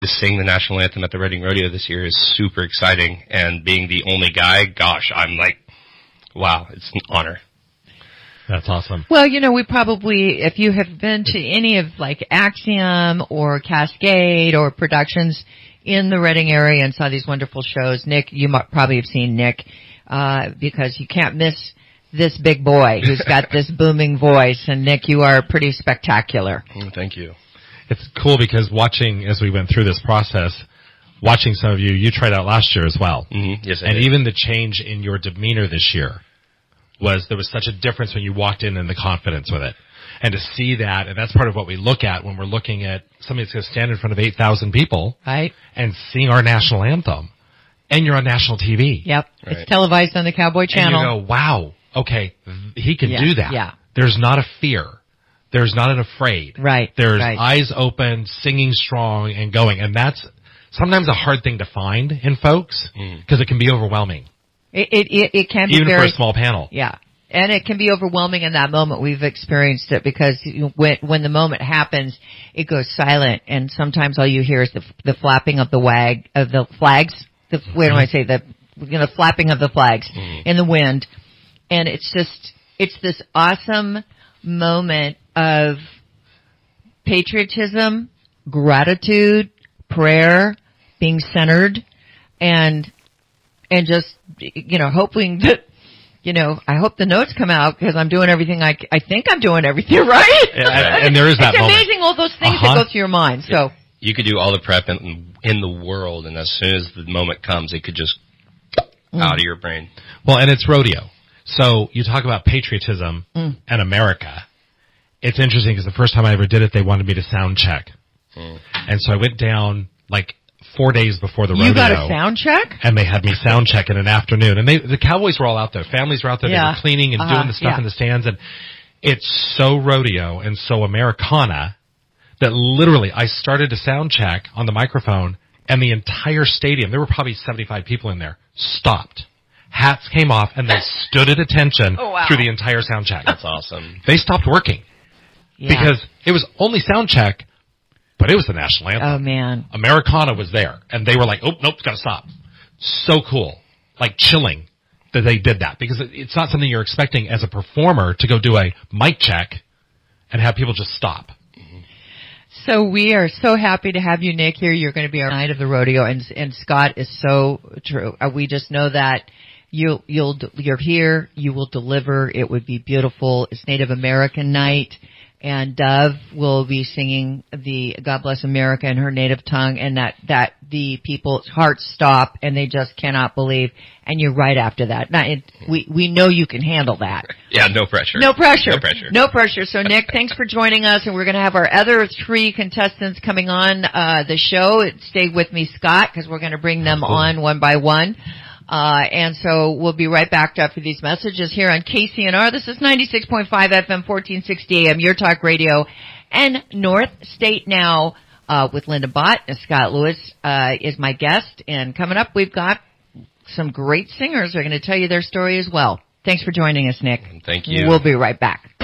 to sing the national anthem at the Reading Rodeo this year is super exciting. And being the only guy, gosh, I'm like, wow, it's an honor. That's awesome. Well, we probably, if you have been to any of like Axiom or Cascade or productions in the Reading area and saw these wonderful shows, Nick, you might probably have seen Nick, because you can't miss this big boy who's got this booming voice. And Nick, you are pretty spectacular. Thank you. It's cool because watching, as we went through this process, watching some of you tried out last year as well. Mm-hmm. Yes, I and did. even the change in your demeanor this year there was such a difference when you walked in and the confidence with it. And to see that, and that's part of what we look at when we're looking at somebody that's going to stand in front of 8,000 people. Right. And sing our national anthem. And you're on national TV. Yep. Right. It's televised on the Cowboy Channel. And you go, wow, okay, he can do that. Yeah. There's not a fear. There's not an afraid. Right. There's right. eyes open, singing strong, and going. And that's sometimes a hard thing to find in folks because it can be overwhelming. It can be even very, for a small panel. Yeah. And it can be overwhelming in that moment. We've experienced it because when the moment happens, it goes silent, and sometimes all you hear is the flapping of the flags. The flapping of the flags in the wind, and it's this awesome moment of patriotism, gratitude, prayer, being centered, and just hoping that. I hope the notes come out because I'm doing everything I think I'm doing everything right. And there is that It's moment. amazing all those things that go through your mind. So you could do all the prep in the world, and as soon as the moment comes, it could just out of your brain. Well, and it's rodeo. So you talk about patriotism and America. It's interesting because the first time I ever did it, they wanted me to sound check. And so I went down like 4 days before the rodeo. You got a sound check? And they had me sound check in an afternoon. And the Cowboys were all out there. Families were out there. Yeah. They were cleaning and doing the stuff in the stands. And it's so rodeo and so Americana that literally I started to sound check on the microphone and the entire stadium, there were probably 75 people in there, stopped. Hats came off and they stood at attention through the entire sound check. That's awesome. They stopped working because it was only sound check, but it was the national anthem. Oh, man. Americana was there, and they were like, oh, nope, gotta stop. So cool. Like chilling that they did that, because it's not something you're expecting as a performer to go do a mic check and have people just stop. So we are so happy to have you, Nick, here. You're going to be our night of the rodeo, and Scott is so true. We just know that you're here, you will deliver. It would be beautiful. It's Native American night. And Dove will be singing the God Bless America in her native tongue, and that the people's hearts stop and they just cannot believe. And you're right after that. Now, we know you can handle that. Yeah, no pressure. No pressure. No pressure. No pressure. So Nick, thanks for joining us, and we're going to have our other 3 contestants coming on the show. Stay with me, Scott, because we're going to bring them on one by one. And so we'll be right back after these messages here on KCNR. This is 96.5 FM, 1460 AM, Your Talk Radio, and North State Now, with Linda Bott. And Scott Lewis, is my guest. And coming up, we've got some great singers who are going to tell you their story as well. Thanks for joining us, Nick. Thank you. We'll be right back.